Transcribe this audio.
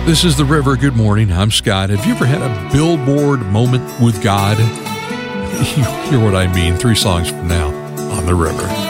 This is The River. Good morning. I'm Scott. Have you ever had a billboard moment with God? You hear what I mean. 3 songs from now on The River.